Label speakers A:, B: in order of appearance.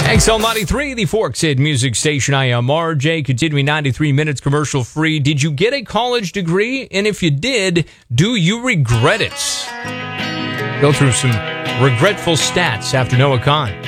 A: XL93, the Forks Hit Music Station. I am RJ, continuing 93 minutes commercial free. Did you get a college degree? And if you did, do you regret it? Go through some regretful stats after Noah Khan.